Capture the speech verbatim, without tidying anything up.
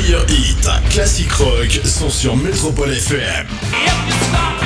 meilleurs hits, classique rock, sont sur Métropole F M. If you stop